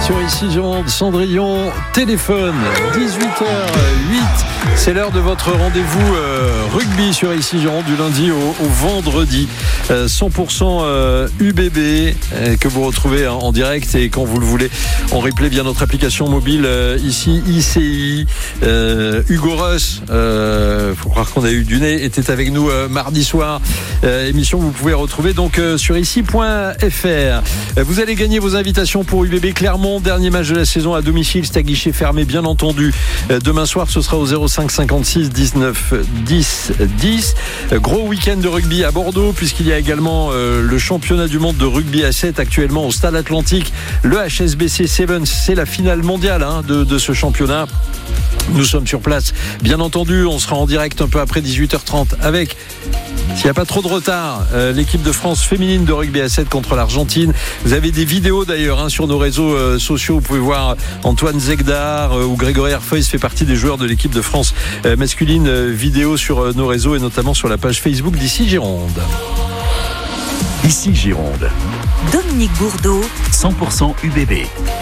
Sur Ici Gironde, Cendrillon, téléphone, 18h08. C'est l'heure de votre rendez-vous rugby sur Ici Gironde du lundi au vendredi. 100% UBB que vous retrouvez en direct et quand vous le voulez en replay via notre application mobile ici ICI. Hugo Russ, faut croire qu'on a eu du nez, était avec nous mardi soir. Émission que vous pouvez retrouver donc sur ici.fr. Vous allez gagner vos invitations pour UBB Clermont, dernier match de la saison à domicile, c'est à guichet fermé bien entendu. Demain soir ce sera au 05 56 19 10 10. Gros week-end de rugby à Bordeaux puisqu'il y a également le championnat du monde de rugby à 7 actuellement au Stade Atlantique. Le HSBC Sevens, c'est la finale mondiale de ce championnat. Nous sommes sur place, bien entendu, on sera en direct un peu après 18h30 avec, s'il n'y a pas trop de retard, l'équipe de France féminine de rugby à 7 contre l'Argentine. Vous avez des vidéos d'ailleurs sur nos réseaux sociaux, vous pouvez voir Antoine Zegdar ou Grégory Herfeuille fait partie des joueurs de l'équipe de France masculine, vidéo sur nos réseaux et notamment sur la page Facebook d'Ici Gironde. Ici Gironde. Dominique Bourdeau, 100% UBB.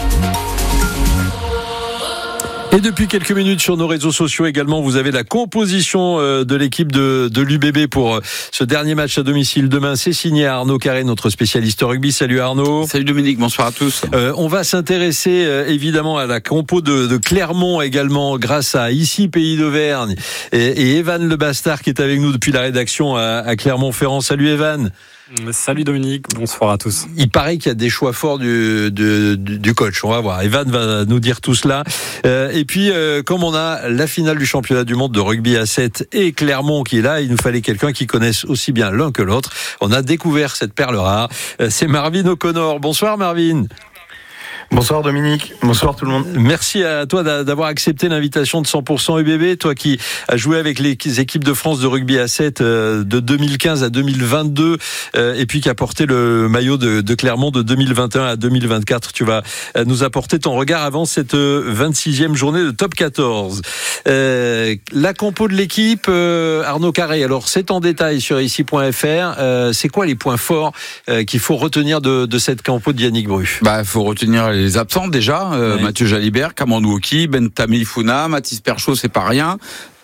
Et depuis quelques minutes sur nos réseaux sociaux également, vous avez la composition de l'équipe de l'UBB pour ce dernier match à domicile demain. C'est signé Arnaud Carré, notre spécialiste rugby. Salut Arnaud. Salut Dominique, bonsoir à tous. On va s'intéresser évidemment à la compo de Clermont également grâce à Ici Pays d'Auvergne et Evan Le Bastard qui est avec nous depuis la rédaction à Clermont-Ferrand. Salut Evan. Salut Dominique, bonsoir à tous. Il paraît qu'il y a des choix forts du coach, on va voir. Evan va nous dire tout cela. Et puis, comme on a la finale du championnat du monde de rugby à 7 et Clermont qui est là, il nous fallait quelqu'un qui connaisse aussi bien l'un que l'autre. On a découvert cette perle rare. C'est Marvin O'Connor. Bonsoir Marvin. Bonsoir Dominique, bonsoir tout le monde. Merci à toi d'avoir accepté l'invitation de 100% UBB, toi qui as joué avec les équipes de France de rugby à 7 de 2015 à 2022 et puis qui a porté le maillot de Clermont de 2021 à 2024. Tu vas nous apporter ton regard avant cette 26e journée de top 14. La compo de l'équipe, Arnaud Carré, alors c'est en détail sur ici.fr. C'est quoi les points forts qu'il faut retenir de cette compo de Yannick Bru? Il faut retenir les absents déjà, oui. Mathieu Jalibert, Kamandou Oki, Bentami Founa, Mathis Perchaud, c'est pas rien.